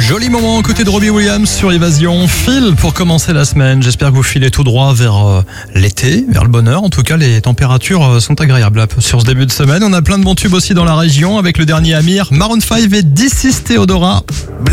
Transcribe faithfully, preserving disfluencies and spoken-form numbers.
Joli moment aux côtés de Robbie Williams sur Évasion. Phil pour commencer la semaine. J'espère que vous filez tout droit vers euh, l'été, vers le bonheur. En tout cas, les températures euh, sont agréables là, sur ce début de semaine. On a plein de bons tubes aussi dans la région avec le dernier Amir, Maroon cinq et D six Theodora.